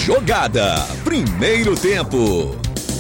Jogada. Primeiro tempo.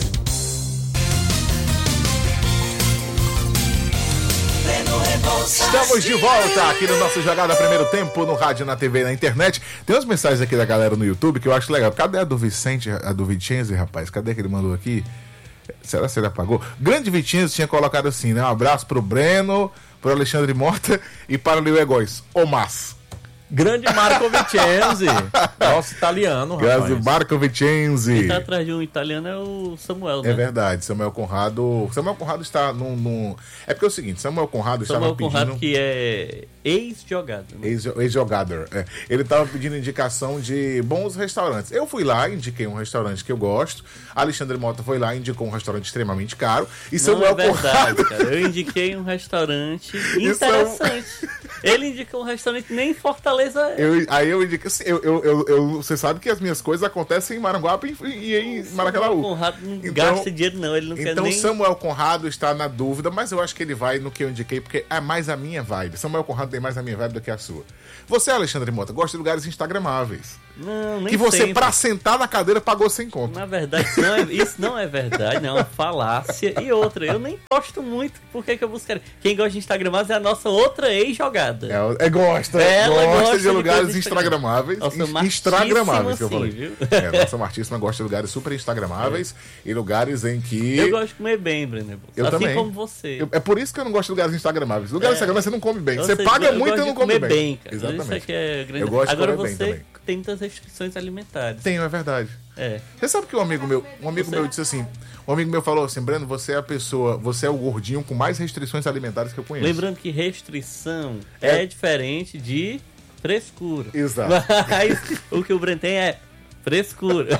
Estamos de volta aqui no nosso Jogada Primeiro Tempo, no rádio, na TV e na internet. Tem umas mensagens aqui da galera no YouTube que eu acho legal. Cadê a do Vicente, a do Vicenzi, rapaz? Cadê que ele mandou aqui? Será que ele apagou? Grande Vicenzi tinha colocado assim, né? Um abraço pro Breno, pro Alexandre Mota e para o Leo Egóis. O Mas. Grande Marco Vicenzi, nosso italiano, rapaz. Grande Marco Vicenzi. Quem tá atrás de um italiano é o Samuel, né? É verdade, Samuel Conrado está num... É porque é o seguinte, Samuel Conrado estava pedindo... Samuel Conrado, que é ex-jogador. Né? Ex-jogador, é. Ele estava pedindo indicação de bons restaurantes. Eu fui lá, indiquei um restaurante que eu gosto. Alexandre Mota foi lá e indicou um restaurante extremamente caro. E Samuel Não é verdade, Conrado... cara. Eu indiquei um restaurante interessante. Ele indicou um restaurante nem em Fortaleza. Aí eu indiquei... Assim, você sabe que as minhas coisas acontecem em Maranguape e em Maracanãú. O Conrado não gasta dinheiro, não. Ele não quer nem... Então Samuel Conrado está na dúvida, mas eu acho que ele vai no que eu indiquei, porque é mais a minha vibe. Samuel Conrado tem mais a minha vibe do que a sua. Você, Alexandre Mota, gosta de lugares instagramáveis. Não, nem que você, sempre. pra sentar na cadeira, pagou sem conto. Na verdade, isso não é verdade, não. É uma falácia. E outra, eu nem posto muito. Por que eu buscaria? Quem gosta de instagramáveis é a nossa outra ex-jogada. Gosta de lugares instagramáveis. Instagramáveis, que eu falei. Viu? Nossa Martíssima gosta de lugares super instagramáveis e lugares em que... Eu gosto de comer bem, Breno. Eu assim também. Como você. É por isso que eu não gosto de lugares instagramáveis. Lugares instagramáveis você não come bem. Você paga muito e não come bem. Cara. Exatamente. Isso aqui é grande... Eu gosto Agora de comer você bem também. tem muitas restrições alimentares. Tenho, é verdade. É. Você sabe que um amigo meu disse assim, um amigo meu falou assim, Breno, você é o gordinho com mais restrições alimentares que eu conheço. Lembrando que restrição é diferente de frescura. Exato. Mas o que o Breno tem é frescura.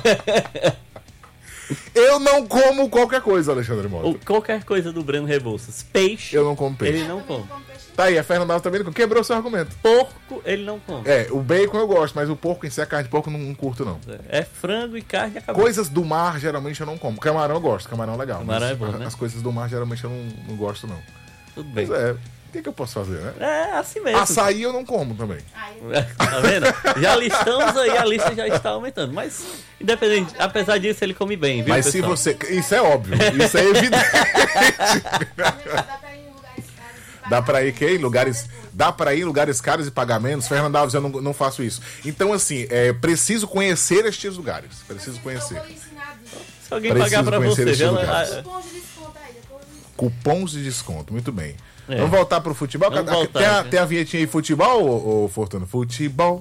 Eu não como qualquer coisa, Alexandre Mota. Qualquer coisa do Breno Rebouças. Peixe. Eu não como peixe. Ele não come. Tá aí, a Fernanda também não come. Quebrou seu argumento. Porco, ele não come. O bacon eu gosto, mas o porco em si, a carne de porco, eu não curto, não. É frango e carne e acabou. Coisas do mar, geralmente, eu não como. Camarão eu gosto, camarão é legal. Camarão é bom, né? As coisas do mar, geralmente, eu não gosto, não. Tudo bem. Mas o que eu posso fazer, né? É assim mesmo. Açaí eu não como também. Tá vendo? Já listamos aí, a lista já está aumentando. Mas, independente, apesar disso, ele come bem, viu, mas pessoal? se você... Isso é óbvio, isso é evidente. Dá pra ir que em lugares... Dá pra ir em lugares caros e pagar menos? Fernando Alves, eu não faço isso. Então, assim, preciso conhecer estes lugares. Preciso conhecer. Se alguém pagar pra você, Cupons de desconto, muito bem. Vamos voltar pro futebol? Tem a vinhetinha aí, futebol, ô Fortuna? Futebol.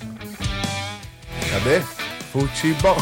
Cadê? Futebol.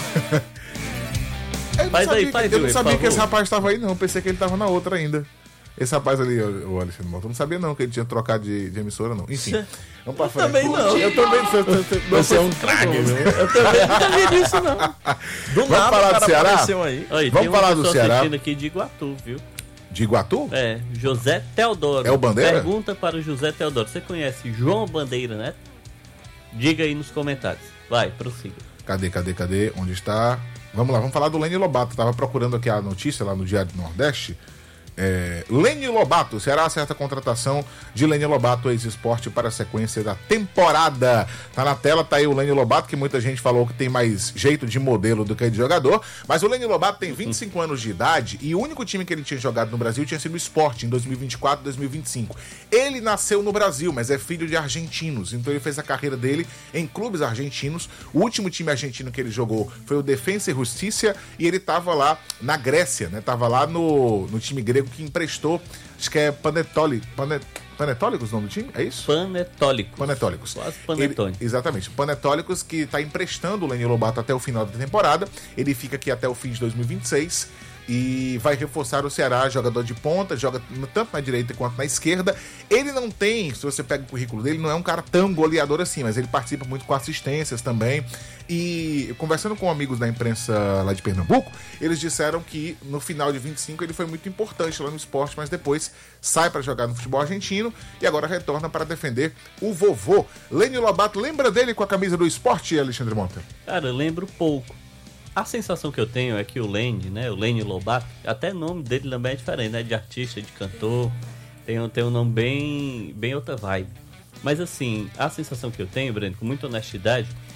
Eu não sabia que esse rapaz estava aí, não. Pensei que ele estava na outra ainda. Esse rapaz ali, o Alexandre Mota, eu não sabia não que ele tinha trocado de emissora, não. Enfim, vamos pra frente. Também não. Eu também. Você é um craque, Eu também não sabia disso, não. Vamos falar do Ceará? Aí, vamos falar do Ceará? assistindo aqui de Iguatu, viu? De Iguatu? José Teodoro. É o Bandeira? Pergunta para o José Teodoro. Você conhece João Bandeira, né? Diga aí nos comentários. Vai, prossiga. Cadê? Onde está? Vamos lá, vamos falar do Lênio Lobato. Tava procurando aqui a notícia lá no Diário do Nordeste. Lênio Lobato, será a certa contratação de Lênio Lobato, ex-esporte, para a sequência da temporada. Tá na tela, tá aí o Lênio Lobato, que muita gente falou que tem mais jeito de modelo do que de jogador, mas o Lênio Lobato tem 25 anos de idade e o único time que ele tinha jogado no Brasil tinha sido o Sport, em 2024 e 2025. Ele nasceu no Brasil, mas é filho de argentinos, então ele fez a carreira dele em clubes argentinos. O último time argentino que ele jogou foi o Defensa e Justiça, e ele tava lá na Grécia, né? Tava lá no time grego que emprestou, acho que é Panetólicos o nome do time? É isso? Panetólicos. Quase Panetone. Exatamente. Panetólicos, que está emprestando o Lênio Lobato até o final da temporada. Ele fica aqui até o fim de 2026 e vai reforçar o Ceará, jogador de ponta, joga tanto na direita quanto na esquerda. Ele não tem, se você pega o currículo dele, não é um cara tão goleador assim, mas ele participa muito com assistências também. E conversando com amigos da imprensa lá de Pernambuco, eles disseram que no final de 25 ele foi muito importante lá no esporte, mas depois sai para jogar no futebol argentino e agora retorna para defender o vovô. Lênio Lobato, lembra dele com a camisa do esporte, Alexandre Mota? Cara, eu lembro pouco. A sensação que eu tenho é que o Lênio Lobato, até o nome dele também é diferente, né? De artista, de cantor, tem um nome bem outra vibe. Mas assim, a sensação que eu tenho, Breno, com muita honestidade,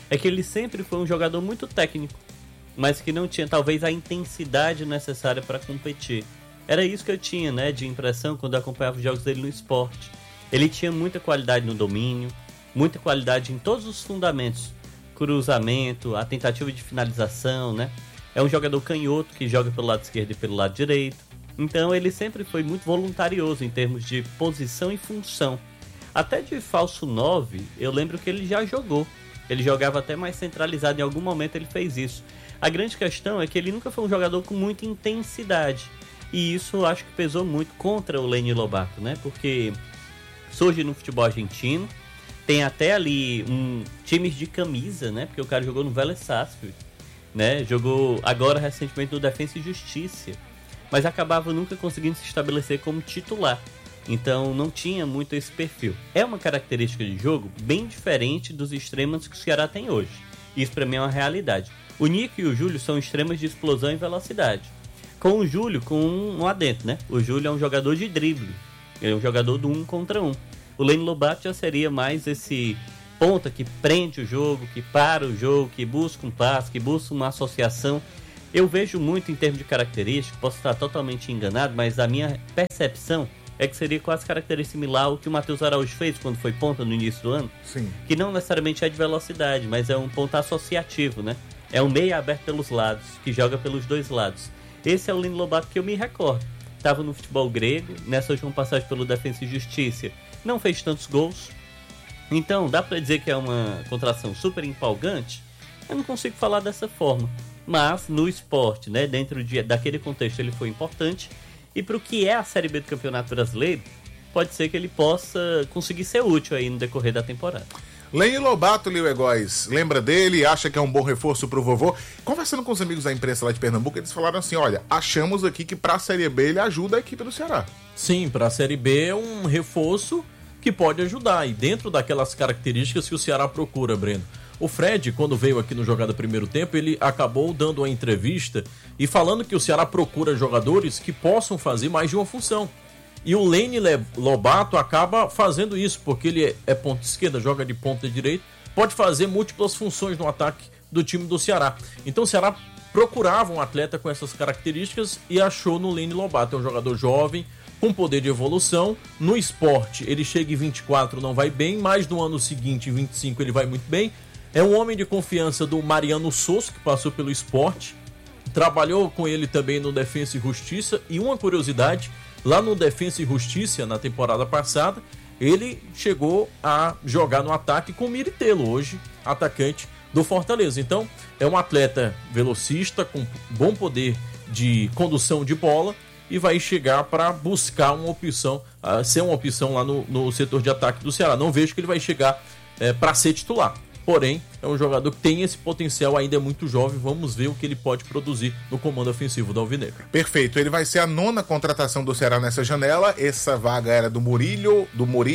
é que ele sempre foi um jogador muito técnico, mas que não tinha talvez a intensidade necessária para competir. Era isso que eu tinha, né, de impressão quando eu acompanhava os jogos dele no esporte. Ele tinha muita qualidade no domínio, muita qualidade em todos os fundamentos, cruzamento, a tentativa de finalização, né? É um jogador canhoto que joga pelo lado esquerdo e pelo lado direito. Então ele sempre foi muito voluntarioso em termos de posição e função. Até de falso 9, eu lembro que ele já jogou. Ele jogava até mais centralizado, em algum momento ele fez isso. A grande questão é que ele nunca foi um jogador com muita intensidade. E isso eu acho que pesou muito contra o Leni Lobato, né? Porque surge no futebol argentino, tem até ali times de camisa, né? Porque o cara jogou no Vélez Sarsfield, né? Jogou agora recentemente no Defensa e Justiça, mas acabava nunca conseguindo se estabelecer como titular. Então não tinha muito esse perfil. É uma característica de jogo bem diferente dos extremos que o Ceará tem hoje. Isso para mim é uma realidade. O Nico e o Júlio são extremos de explosão e velocidade. Com o Júlio, com um adentro, né? O Júlio é um jogador de drible. Ele é um jogador do 1 contra 1. O Leni Lobato já seria mais esse ponta que prende o jogo, que para o jogo, que busca um passe, que busca uma associação. Eu vejo muito em termos de características, posso estar totalmente enganado, mas a minha percepção é que seria quase característica similar ao que o Matheus Araújo fez quando foi ponta no início do ano. Sim. Que não necessariamente é de velocidade, mas é um ponta associativo, né? É um meia aberto pelos lados, que joga pelos dois lados. Esse é o Leni Lobato que eu me recordo. Estava no futebol grego, nessa última passagem pelo Defensa e Justiça, não fez tantos gols. Então, dá pra dizer que é uma contratação super empolgante? Eu não consigo falar dessa forma. Mas, no esporte, né, dentro daquele contexto, ele foi importante. E para o que é a Série B do Campeonato Brasileiro, pode ser que ele possa conseguir ser útil aí no decorrer da temporada. Leni Lobato, Lio Egóis, lembra dele? Acha que é um bom reforço pro vovô? Conversando com os amigos da imprensa lá de Pernambuco, eles falaram assim, olha, achamos aqui que pra Série B ele ajuda a equipe do Ceará. Sim, para a Série B é um reforço que pode ajudar, e dentro daquelas características que o Ceará procura, Breno. O Fred, quando veio aqui no Jogada Primeiro Tempo, ele acabou dando uma entrevista e falando que o Ceará procura jogadores que possam fazer mais de uma função. E o Leni Lobato acaba fazendo isso, porque ele é ponta esquerda, joga de ponta direita, pode fazer múltiplas funções no ataque do time do Ceará. Então o Ceará procurava um atleta com essas características e achou no Leni Lobato. É um jogador jovem, com poder de evolução. No esporte, ele chega em 24, não vai bem, mas no ano seguinte, em 25, ele vai muito bem. É um homem de confiança do Mariano Sosso, que passou pelo esporte. Trabalhou com ele também no Defensa e Justiça. E uma curiosidade, lá no Defensa e Justiça, na temporada passada, ele chegou a jogar no ataque com o Miritelo, hoje atacante do Fortaleza. Então, é um atleta velocista, com bom poder de condução de bola, e vai chegar para buscar uma opção, ser uma opção lá no setor de ataque do Ceará. Não vejo que ele vai chegar para ser titular. Porém, é um jogador que tem esse potencial, ainda é muito jovem. Vamos ver o que ele pode produzir no comando ofensivo da Alvinegra. Perfeito, ele vai ser a 9ª contratação do Ceará nessa janela. Essa vaga era do Murilo,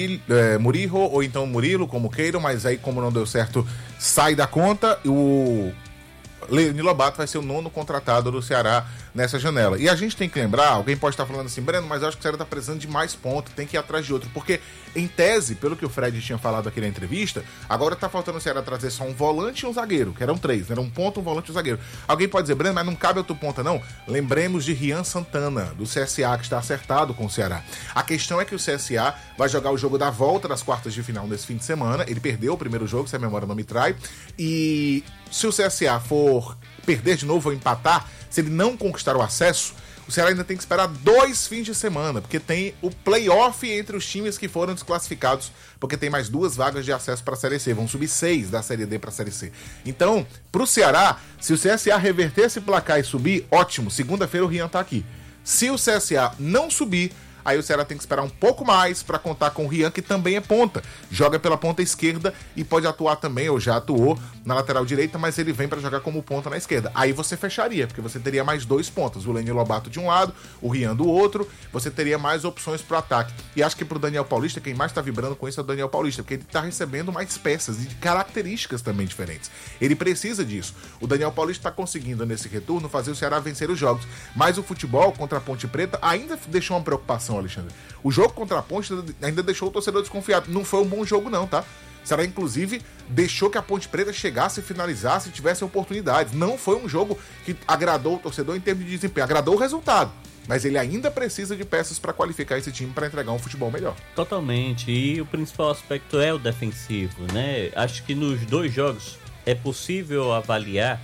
ou então Murilo, como queiram, mas aí como não deu certo, sai da conta. O Leni Lobato vai ser o 9º contratado do Ceará nessa janela. E a gente tem que lembrar, alguém pode estar falando assim, Breno, mas eu acho que o Ceará está precisando de mais pontos, tem que ir atrás de outro, porque em tese, pelo que o Fred tinha falado aqui na entrevista, agora tá faltando o Ceará trazer só um volante e um zagueiro, que eram 3, era um ponto, um volante e um zagueiro. Alguém pode dizer, Breno, mas não cabe outro ponta não? Lembremos de Rian Santana, do CSA, que está acertado com o Ceará. A questão é que o CSA vai jogar o jogo da volta das quartas de final nesse fim de semana. Ele perdeu o primeiro jogo, se a memória não me trai, e se o CSA for perder de novo ou empatar, se ele não conquistar o acesso, o Ceará ainda tem que esperar 2 fins de semana, porque tem o play-off entre os times que foram desclassificados, porque tem mais 2 vagas de acesso para a Série C, vão subir 6 da Série D para a Série C. Então, para o Ceará, se o CSA reverter esse placar e subir, ótimo, segunda-feira o Rian tá aqui. Se o CSA não subir, aí o Ceará tem que esperar um pouco mais para contar com o Rian, que também é ponta. Joga pela ponta esquerda e pode atuar também, ou já atuou, na lateral direita, mas ele vem para jogar como ponta na esquerda. Aí você fecharia, porque você teria mais 2 pontas. O Leni Lobato de um lado, o Rian do outro, você teria mais opções pro ataque. E acho que pro Daniel Paulista, quem mais tá vibrando com isso é o Daniel Paulista, porque ele tá recebendo mais peças e de características também diferentes. Ele precisa disso. O Daniel Paulista tá conseguindo, nesse retorno, fazer o Ceará vencer os jogos. Mas o futebol contra a Ponte Preta ainda deixou uma preocupação, Alexandre. O jogo contra a Ponte ainda deixou o torcedor desconfiado. Não foi um bom jogo não, tá? O Ceará, inclusive, deixou que a Ponte Preta chegasse, finalizasse e tivesse oportunidades. Não foi um jogo que agradou o torcedor em termos de desempenho, agradou o resultado. Mas ele ainda precisa de peças para qualificar esse time para entregar um futebol melhor. Totalmente. E o principal aspecto é o defensivo, né? Acho que nos 2 jogos é possível avaliar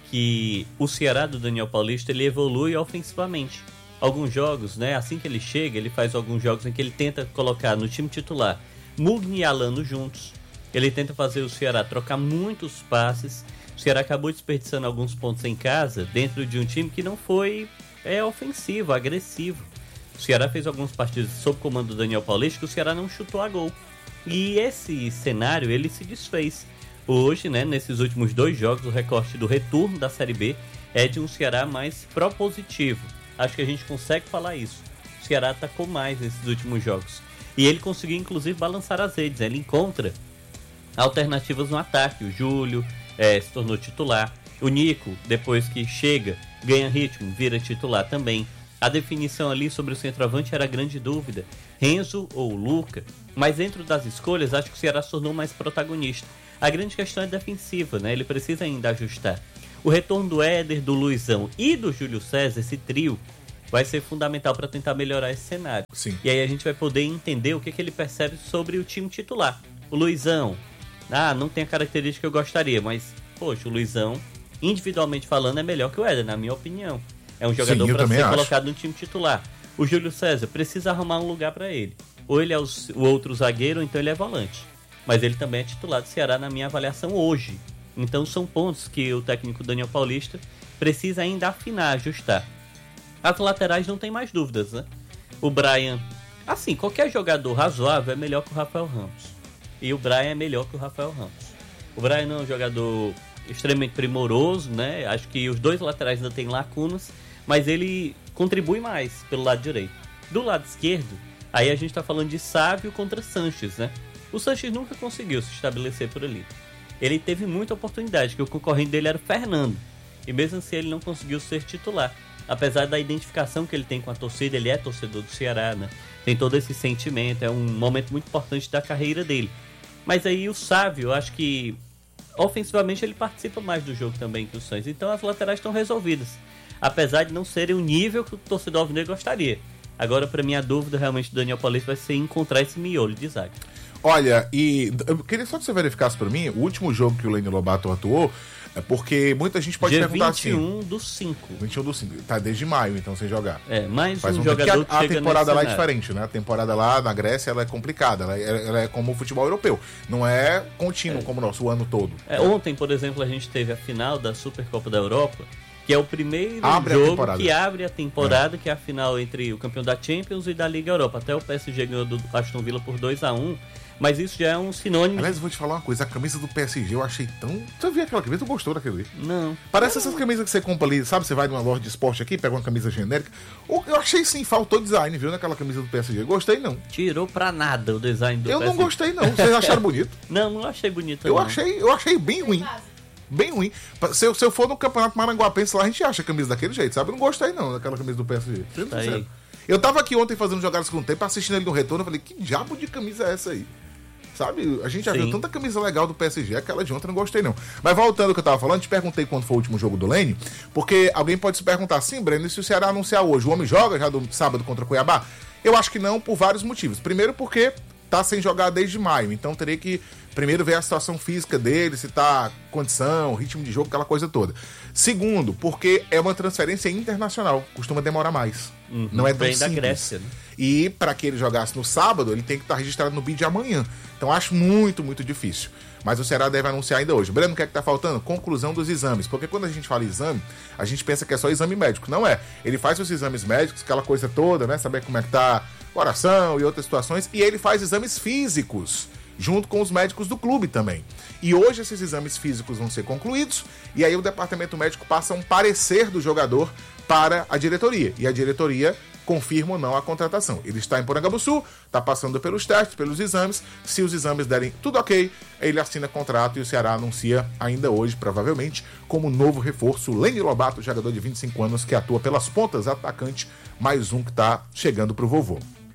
que o Ceará do Daniel Paulista ele evolui ofensivamente. Alguns jogos, né? Assim que ele chega, ele faz alguns jogos em que ele tenta colocar no time titular Mugni e Alano juntos. Ele tenta fazer o Ceará trocar muitos passes. O Ceará acabou desperdiçando alguns pontos em casa dentro de um time que não foi ofensivo, agressivo. O Ceará fez alguns partidos sob comando do Daniel Paulista que o Ceará não chutou a gol. E esse cenário ele se desfez. Hoje, né, nesses últimos 2 jogos, o recorte do retorno da Série B é de um Ceará mais propositivo. Acho que a gente consegue falar isso. O Ceará atacou mais nesses últimos jogos. E ele conseguiu, inclusive, balançar as redes. Ele encontra alternativas no ataque. O Júlio se tornou titular. O Nico, depois que chega, ganha ritmo, vira titular também. A definição ali sobre o centroavante era grande dúvida. Renzo ou Luca. Mas dentro das escolhas, acho que o Ceará se tornou mais protagonista. A grande questão é defensiva, né? Ele precisa ainda ajustar. O retorno do Éder, do Luizão e do Júlio César, esse trio, vai ser fundamental para tentar melhorar esse cenário. Sim. E aí a gente vai poder entender o que ele percebe sobre o time titular. O Luizão, não tem a característica que eu gostaria, mas, poxa, o Luizão, individualmente falando, é melhor que o Éder, na minha opinião. É um jogador para ser colocado no time titular. O Júlio César precisa arrumar um lugar para ele. Ou ele é o outro zagueiro, ou então ele é volante. Mas ele também é titular do Ceará na minha avaliação hoje. Então são pontos que o técnico Daniel Paulista precisa ainda afinar, ajustar. As laterais não tem mais dúvidas, né? O Brian, assim, qualquer jogador razoável é melhor que o Rafael Ramos. E o Brian é melhor que o Rafael Ramos. O Brian não é um jogador extremamente primoroso, né? Acho que os 2 laterais ainda têm lacunas, mas ele contribui mais pelo lado direito. Do lado esquerdo, aí a gente tá falando de Sávio contra Sanches, né? O Sanches nunca conseguiu se estabelecer por ali. Ele teve muita oportunidade, que o concorrente dele era o Fernando. E mesmo assim ele não conseguiu ser titular. Apesar da identificação que ele tem com a torcida, ele é torcedor do Ceará, né? Tem todo esse sentimento, é um momento muito importante da carreira dele. Mas aí o Sávio, eu acho que ofensivamente ele participa mais do jogo também que o Sanches. Então as laterais estão resolvidas. Apesar de não serem o nível que o torcedor alvinegro gostaria. Agora, para mim, a dúvida realmente do Daniel Paulista vai ser encontrar esse miolo de zaga. Olha, e eu queria só que você verificasse para mim, o último jogo que o Lênio Lobato atuou, porque muita gente pode perguntar assim... 21/5. 21/5, tá desde maio, então, sem jogar. Mais faz um jogador que a chega temporada lá é cenário. diferente, né? A temporada lá na Grécia, ela é complicada, ela é como o futebol europeu, não é contínuo como o nosso, o ano todo. Ontem, por exemplo, a gente teve a final da Supercopa da Europa, que é o primeiro jogo que abre a temporada, que é a final entre o campeão da Champions e da Liga Europa. Até o PSG ganhou do Aston Villa por 2-1, mas isso já é um sinônimo... Aliás, eu vou te falar uma coisa, a camisa do PSG eu achei tão... Você viu aquela camisa? Tu gostou daquilo ali? Não. Parece essas camisas que você compra ali, sabe? Você vai numa loja de esporte aqui, pega uma camisa genérica. Eu achei sim, faltou design, viu, naquela camisa do PSG. Gostei não. Tirou pra nada o design do PSG. Eu não gostei não, vocês acharam bonito? Não achei bonito Eu não. achei bem ruim. Bem ruim. Se eu for no Campeonato Maranguapense lá, a gente acha a camisa daquele jeito, sabe? Eu não gostei não daquela camisa do PSG. Tá aí. Eu tava aqui ontem fazendo jogadas com o tempo, assistindo ele no retorno, eu falei, que diabo de camisa é essa aí? Sabe? A gente já viu tanta camisa legal do PSG, aquela de ontem eu não gostei não. Mas voltando ao que eu tava falando, te perguntei quando foi o último jogo do Lênio, porque alguém pode se perguntar assim, Breno, e se o Ceará anunciar hoje, o homem joga já do sábado contra o Cuiabá? Eu acho que não, por vários motivos. Primeiro porque tá sem jogar desde maio, então teria que primeiro ver a situação física dele, se tá condição, ritmo de jogo, aquela coisa toda. Segundo, porque é uma transferência internacional, costuma demorar mais. Não é tão simples. Da Grécia, né? E para que ele jogasse no sábado, ele tem que estar registrado no BID amanhã. Então acho muito, muito difícil. Mas o Ceará deve anunciar ainda hoje. Breno, o que é que tá faltando? Conclusão dos exames. Porque quando a gente fala exame, a gente pensa que é só exame médico. Não é. Ele faz os exames médicos, aquela coisa toda, né? Saber como é que tá o coração e outras situações. E ele faz exames físicos, junto com os médicos do clube também. E hoje esses exames físicos vão ser concluídos, e aí o departamento médico passa um parecer do jogador para a diretoria. E a diretoria confirma ou não a contratação. Ele está em Porangabuçu, está passando pelos testes, pelos exames. Se os exames derem tudo ok, ele assina contrato e o Ceará anuncia ainda hoje, provavelmente, como novo reforço, Lênio Lobato, jogador de 25 anos que atua pelas pontas, atacante, mais um que está chegando para o vovô.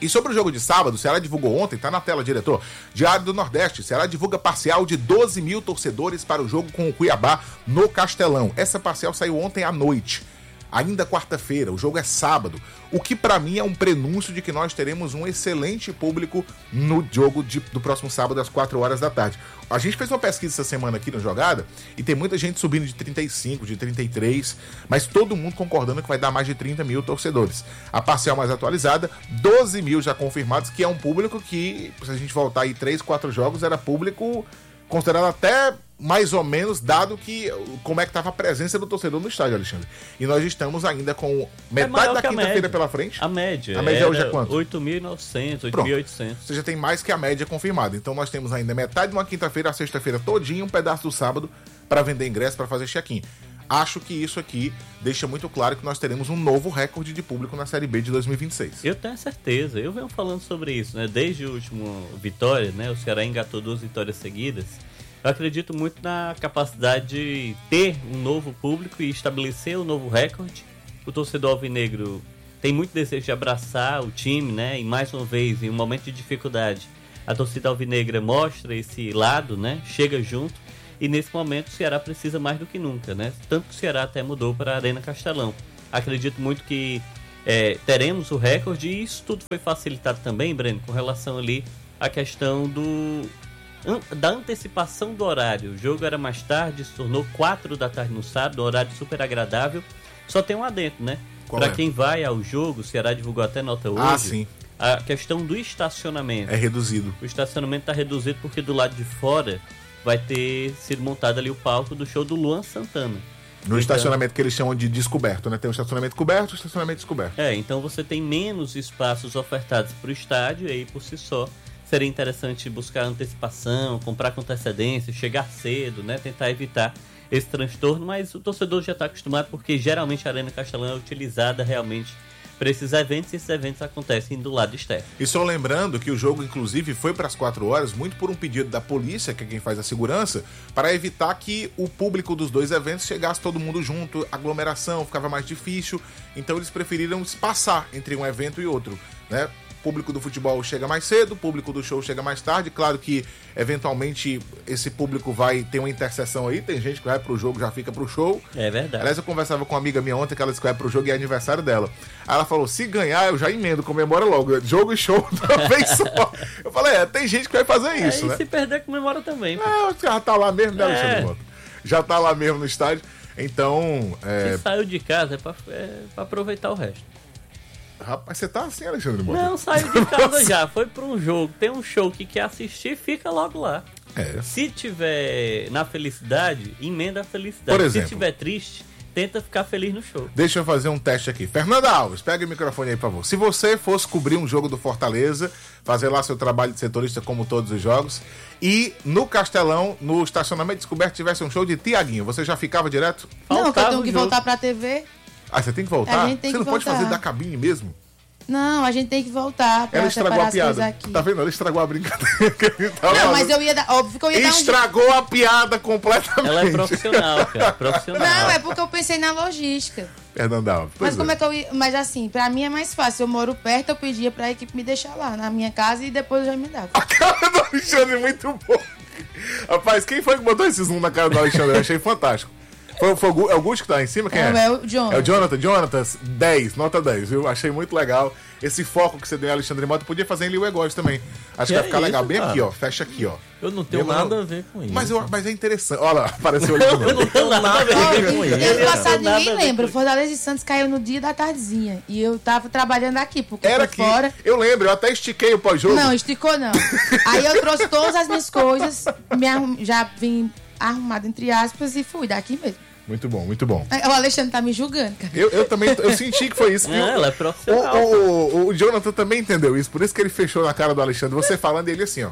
E sobre o jogo de sábado, o Ceará divulgou ontem, tá na tela, diretor, Diário do Nordeste, o Ceará divulga parcial de 12 mil torcedores para o jogo com o Cuiabá no Castelão. Essa parcial saiu ontem à noite. Ainda quarta-feira, o jogo é sábado, o que pra mim é um prenúncio de que nós teremos um excelente público no jogo do próximo sábado às 4 horas da tarde. A gente fez uma pesquisa essa semana aqui na jogada e tem muita gente subindo de 35, de 33, mas todo mundo concordando que vai dar mais de 30 mil torcedores. A parcial mais atualizada, 12 mil já confirmados, que é um público que, se a gente voltar aí 3, 4 jogos, era público considerado até mais ou menos, dado que como é que estava a presença do torcedor no estádio, Alexandre. E nós estamos ainda com metade da quinta-feira pela frente. A média hoje é quanto? 8.900, 8.800. Você já tem mais que a média confirmada. Então nós temos ainda metade de uma quinta-feira, a sexta-feira todinha, um pedaço do sábado para vender ingresso, para fazer check-in. Acho que isso aqui deixa muito claro que nós teremos um novo recorde de público na Série B de 2026. Eu tenho certeza. Eu venho falando sobre isso, né? Desde o último Vitória, né? O Ceará engatou 2 vitórias seguidas. Eu acredito muito na capacidade de ter um novo público e estabelecer um novo recorde. O torcedor alvinegro tem muito desejo de abraçar o time, né? E mais uma vez, em um momento de dificuldade, a torcida alvinegra mostra esse lado, né? Chega junto. E nesse momento o Ceará precisa mais do que nunca, né? Tanto que o Ceará até mudou para a Arena Castelão. Acredito muito que teremos o recorde e isso tudo foi facilitado também, Breno, com relação ali à questão da antecipação do horário. O jogo era mais tarde, se tornou 4 da tarde no sábado, um horário super agradável. Só tem um adendo, né? Para quem vai ao jogo, o Ceará divulgou até nota hoje. Ah, sim. A questão do estacionamento. É reduzido. O estacionamento está reduzido porque do lado de fora vai ter sido montado ali o palco do show do Luan Santana. No estacionamento que eles chamam de descoberto, né? Tem o estacionamento coberto e o estacionamento descoberto. Então você tem menos espaços ofertados para o estádio e aí por si só seria interessante buscar antecipação, comprar com antecedência, chegar cedo, né? Tentar evitar esse transtorno, mas o torcedor já está acostumado porque geralmente a Arena Castelão é utilizada realmente para esses eventos e esses eventos acontecem do lado externo. E só lembrando que o jogo, inclusive, foi para as 4 horas, muito por um pedido da polícia, que é quem faz a segurança, para evitar que o público dos 2 eventos chegasse todo mundo junto, aglomeração, ficava mais difícil, então eles preferiram espaçar entre um evento e outro, né? O público do futebol chega mais cedo, o público do show chega mais tarde. Claro que, eventualmente, esse público vai ter uma interseção aí. Tem gente que vai pro jogo já fica pro show. É verdade. Aliás, eu conversava com uma amiga minha ontem que ela disse que vai pro jogo e é aniversário dela. Aí ela falou, se ganhar, eu já emendo, comemora logo. Jogo e show de uma vez só. Eu falei, tem gente que vai fazer isso, né? E se perder, comemora também. Já tá lá mesmo, né, Alexandre Mota? Já tá lá mesmo no estádio. Então... Se saiu de casa, é pra aproveitar o resto. Rapaz, você tá assim, Alexandre Mota? Não, saiu de casa já, foi pra um jogo, tem um show que quer assistir, fica logo lá. Se tiver na felicidade, emenda a felicidade. Por exemplo, se tiver triste, tenta ficar feliz no show. Deixa eu fazer um teste aqui. Fernanda Alves, pega o microfone aí, por favor. Se você fosse cobrir um jogo do Fortaleza, fazer lá seu trabalho de setorista como todos os jogos, e no Castelão, no estacionamento descoberto, tivesse um show de Tiaguinho, você já ficava direto? Não, que eu tenho que voltar pra TV. Ah, você tem que voltar? Você não pode fazer da cabine mesmo? Não, a gente tem que voltar pra ela estragou a piada. Aqui. Tá vendo? Ela estragou a brincadeira que a gente tava Não, mas eu ia dar... Óbvio que eu ia dar Estragou a piada completamente. Ela é profissional, cara. Profissional. Não, é porque eu pensei na logística. Fernanda Alves. Mas como é que eu ia... Mas assim, pra mim é mais fácil. Eu moro perto, eu pedia pra equipe me deixar lá, na minha casa, e depois eu já me dava. A cara do Alexandre é muito boa. Rapaz, quem foi que botou esse zoom na cara do Alexandre? Eu achei fantástico. É o Gusto que tá em cima? Quem é? É o Jonathan. É o Jonathan. Jonathan, 10, nota 10, viu? Achei muito legal. Esse foco que você deu em Alexandre Mota, podia fazer em Liu Egóis também. Acho que vai ficar legal. Bem aqui, ó. Fecha aqui, ó. Eu não tenho nada a ver com isso. Mas é interessante. Olha lá, apareceu ali de novo. Eu não tenho nada a ver com isso. Ano passado ninguém lembra. Fortaleza e Santos caiu no dia da tardezinha. E eu tava trabalhando aqui, porque Era por aqui. fora... Eu lembro, eu até estiquei o pós-jogo. Não, esticou não. Aí eu trouxe todas as minhas coisas, já vim arrumado entre aspas e fui daqui mesmo. Muito bom, muito bom. O Alexandre tá me julgando, cara. Eu também, eu senti que foi isso. Ela é profissional. O Jonathan também entendeu isso, por isso que ele fechou na cara do Alexandre. Você falando ele assim, ó.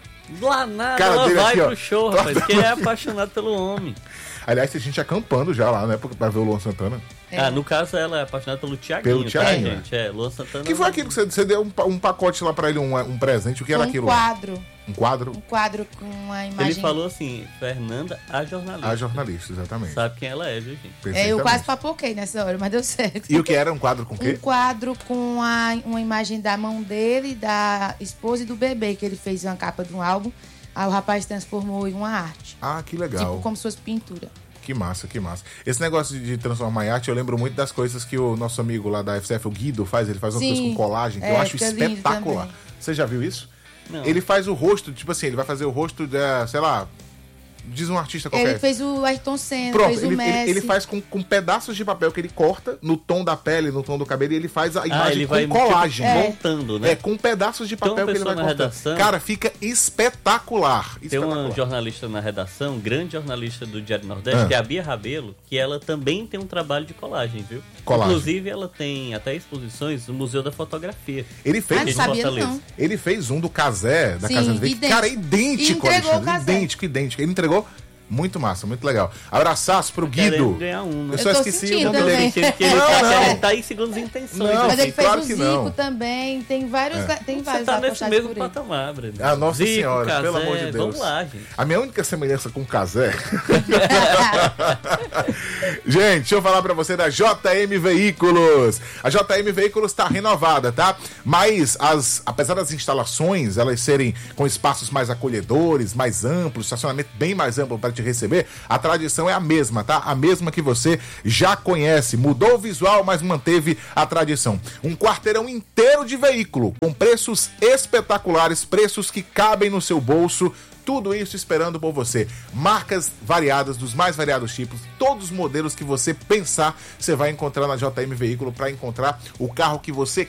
Lá nada, Cara ela dele vai aqui, ó. pro show, rapaz, porque é apaixonado pelo homem. Aliás, tem gente acampando já lá, né? Pra ver o Luan Santana. No caso, ela é apaixonada pelo Thiaguinho. Pelo Thiaguinho, tá, gente? Luan Santana. Que foi aquilo que você deu um pacote lá pra ele, um presente? O que era aquilo? Um quadro. Um quadro? Um quadro com a imagem... Ele falou assim, Fernanda, a jornalista. A jornalista, exatamente. Sabe quem ela é, viu, gente? eu Perfeitamente. quase papoquei nessa hora, mas deu certo. E o que era? Um quadro com o Um quê? quadro com uma imagem da mão dele, da esposa e do bebê, que ele fez uma capa de um álbum. Aí o rapaz transformou em uma arte. Ah, que legal. Tipo, como se fosse pintura. Que massa, que massa. Esse negócio de transformar em arte, eu lembro muito das coisas que o nosso amigo lá da FCF, o Guido, faz. Ele faz umas Sim. coisas com colagem, que É, eu acho fica lindo espetacular. também. Você já viu isso? Não. Ele faz o rosto, tipo assim, ele vai fazer o rosto, sei lá, diz um artista qualquer. Ele fez o Ayrton Senna, Pronto, fez o Messi. ele faz com pedaços de papel que ele corta no tom da pele, no tom do cabelo, e ele faz a imagem ele com vai colagem. tipo, montando, né? Com pedaços de Tem uma papel que ele vai pessoa na cortando. redação- Cara, fica espetacular. Tem uma espetacular. jornalista na redação, grande jornalista do Diário Nordeste, Ah. que é a Bia Rabelo, que ela também tem um trabalho de colagem, viu? Colagem. Inclusive, ela tem até exposições no Museu da Fotografia. Ele fez, Ah, não de sabia Fortaleza. não. ele fez um do Casé, da Sim, Casa Verde. idêntico. Cara, é idêntico, E entregou Alexandre. o Casé. Idêntico. Ele entregou. Muito massa, muito legal. Abraçaço pro Guido. Querendo ganhar um, né? Eu só Eu tô esqueci o sentindo nome também. dele. Que ele Não, tá não. querendo tá aí segundo as intenções. Não, Mas assim. ele fez claro o que Zico não. também. Tem vários, tem Você vários tá lá nesse postados mesmo por ele. patamar, Breno. Ah, Nossa Zico, Senhora, Casé, pelo amor de Deus. Vamos lá, gente. A minha única semelhança com o Casé. Gente, deixa eu falar pra você da JM Veículos. A JM Veículos tá renovada, tá? Mas, apesar das instalações, elas serem com espaços mais acolhedores, mais amplos, estacionamento bem mais amplo para te receber, a tradição é a mesma, tá? A mesma que você já conhece. Mudou o visual, mas manteve a tradição. Um quarteirão inteiro de veículo, com preços espetaculares, preços que cabem no seu bolso. Tudo isso esperando por você. Marcas variadas, dos mais variados tipos, todos os modelos que você pensar, você vai encontrar na JM Veículo para encontrar o carro que você